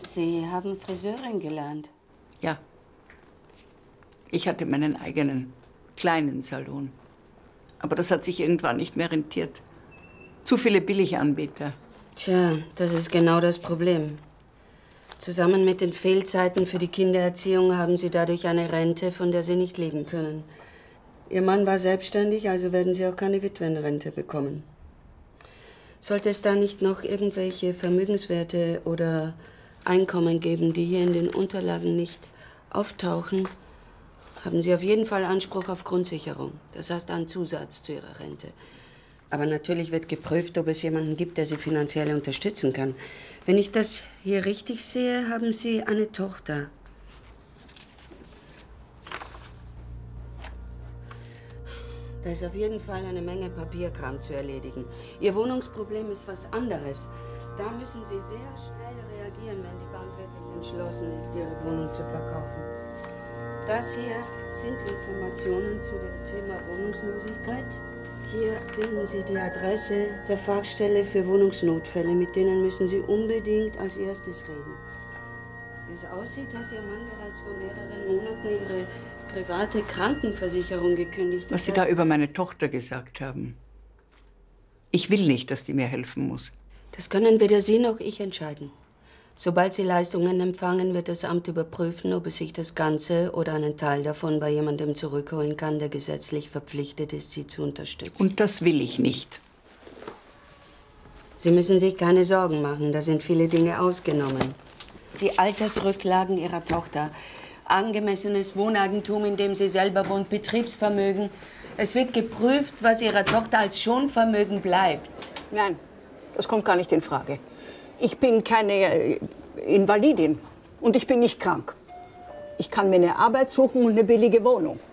Sie haben Friseurin gelernt? Ja. Ich hatte meinen eigenen kleinen Salon. Aber das hat sich irgendwann nicht mehr rentiert. Zu viele Billiganbieter. Tja, das ist genau das Problem. Zusammen mit den Fehlzeiten für die Kindererziehung haben Sie dadurch eine Rente, von der Sie nicht leben können. Ihr Mann war selbstständig, also werden Sie auch keine Witwenrente bekommen. Sollte es da nicht noch irgendwelche Vermögenswerte oder Einkommen geben, die hier in den Unterlagen nicht auftauchen, haben Sie auf jeden Fall Anspruch auf Grundsicherung. Das heißt einen Zusatz zu Ihrer Rente. Aber natürlich wird geprüft, ob es jemanden gibt, der Sie finanziell unterstützen kann. Wenn ich das hier richtig sehe, haben Sie eine Tochter. Da ist auf jeden Fall eine Menge Papierkram zu erledigen. Ihr Wohnungsproblem ist was anderes. Da müssen Sie sehr schnell reagieren, wenn die Bank wirklich entschlossen ist, Ihre Wohnung zu verkaufen. Das hier sind Informationen zu dem Thema Wohnungslosigkeit. Hier finden Sie die Adresse der Fachstelle für Wohnungsnotfälle. Mit denen müssen Sie unbedingt als erstes reden. Wie es aussieht, hat Ihr Mann bereits vor mehreren Monaten Ihre private Krankenversicherung gekündigt. Was Sie da über meine Tochter gesagt haben. Ich will nicht, dass die mir helfen muss. Das können weder Sie noch ich entscheiden. Sobald Sie Leistungen empfangen, wird das Amt überprüfen, ob es sich das Ganze oder einen Teil davon bei jemandem zurückholen kann, der gesetzlich verpflichtet ist, Sie zu unterstützen. Und das will ich nicht. Sie müssen sich keine Sorgen machen, da sind viele Dinge ausgenommen. Die Altersrücklagen Ihrer Tochter, angemessenes Wohneigentum, in dem sie selber wohnt, Betriebsvermögen. Es wird geprüft, was Ihrer Tochter als Schonvermögen bleibt. Nein, das kommt gar nicht in Frage. Ich bin keine Invalidin und ich bin nicht krank. Ich kann mir eine Arbeit suchen und eine billige Wohnung.